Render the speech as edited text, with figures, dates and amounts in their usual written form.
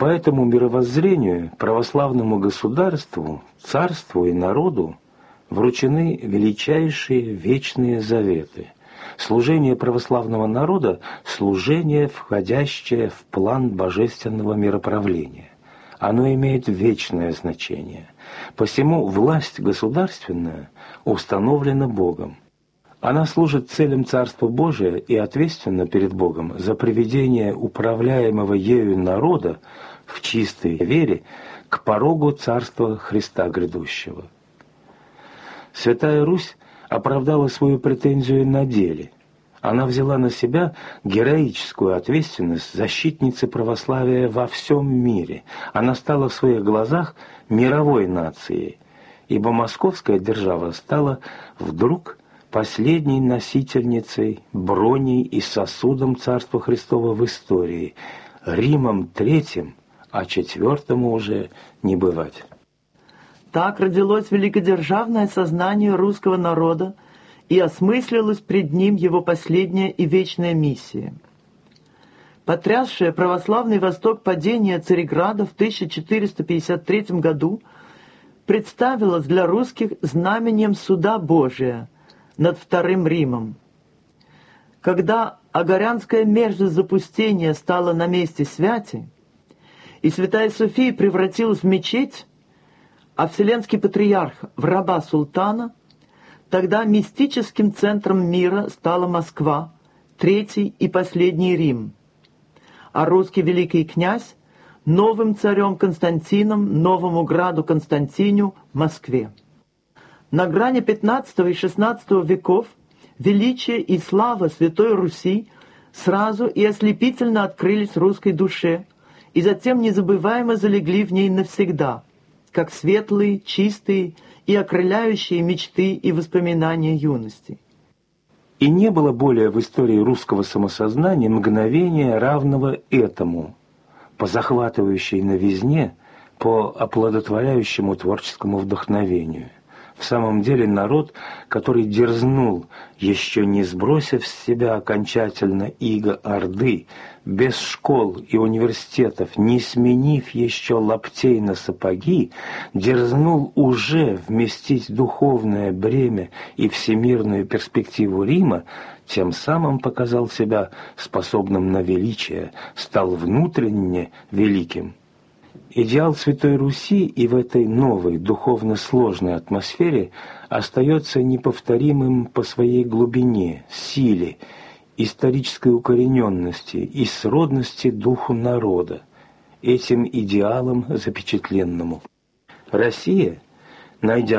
По этому мировоззрению православному государству, царству и народу вручены величайшие вечные заветы. Служение православного народа – служение, входящее в план божественного мироправления. Оно имеет вечное значение. Посему власть государственная установлена Богом. Она служит целям Царства Божия и ответственна перед Богом за приведение управляемого ею народа в чистой вере к порогу Царства Христа грядущего. Святая Русь оправдала свою претензию на деле. Она взяла на себя героическую ответственность защитницы православия во всем мире. Она стала в своих глазах мировой нацией, ибо московская держава стала вдруг последней носительницей, броней и сосудом Царства Христова в истории, Римом Третьим, а Четвертому уже не бывать. Так родилось великодержавное сознание русского народа и осмыслилась пред ним его последняя и вечная миссия. Потрясшее православный Восток падение Цареграда в 1453 году представилось для русских знаменем суда Божия над Вторым Римом. Когда агарянская мерзость запустения стала на месте святи, и Святая София превратилась в мечеть, а Вселенский Патриарх в раба султана, тогда мистическим центром мира стала Москва, Третий и последний Рим, а русский великий князь новым царем Константином, новому граду Константиню, Москве. На грани XV и XVI веков величие и слава Святой Руси сразу и ослепительно открылись русской душе, и затем незабываемо залегли в ней навсегда, как светлые, чистые и окрыляющие мечты и воспоминания юности. И не было более в истории русского самосознания мгновения, равного этому, по захватывающей новизне, по оплодотворяющему творческому вдохновению. В самом деле народ, который дерзнул, еще не сбросив с себя окончательно иго Орды, без школ и университетов, не сменив еще лаптей на сапоги, дерзнул уже вместить духовное бремя и всемирную перспективу Рима, тем самым показал себя способным на величие, стал внутренне великим. Идеал Святой Руси и в этой новой, духовно сложной атмосфере остается неповторимым по своей глубине, силе, исторической укорененности и сродности духу народа, этим идеалом запечатленному. Россия, найдя